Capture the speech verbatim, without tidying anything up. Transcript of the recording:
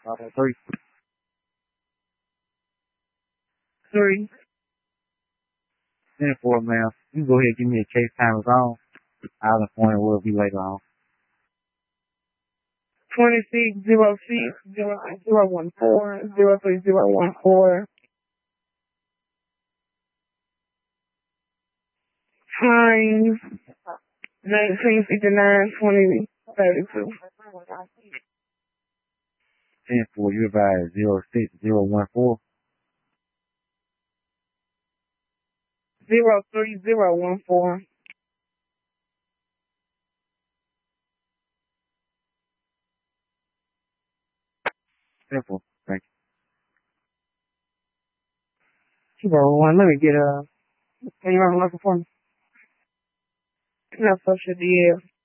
Uh, three. Three. ten four, ma'am. You can go ahead and give me a case time is on. I'll inform you will be later on. twenty-six zero six zero zero one four zero three zero one four. Times nineteen fifty-nine twenty thirty-two. ten four, you advise zero six zero one four. Zero three zero one four. ten four, thank you. Zero one. Let me get a. Can you run looking for me? No social D L.